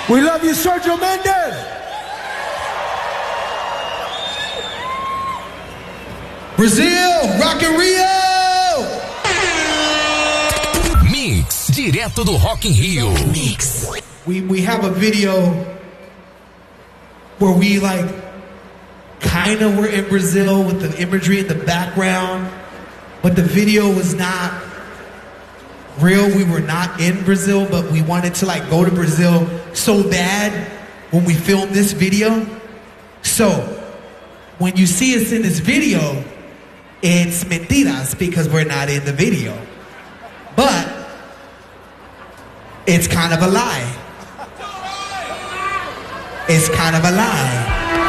We love you, Sergio Mendes. Brazil, Rock in Rio. Mix, direto do Rock in Rio. Mix. We have a video where we like kind of were in Brazil with the imagery in the background, but the video was not real. We were not in Brazil, but we wanted to like go to Brazil so bad when we filmed this video. So when you see us in this video, it's mentiras because we're not in the video. But it's kind of a lie. It's kind of a lie.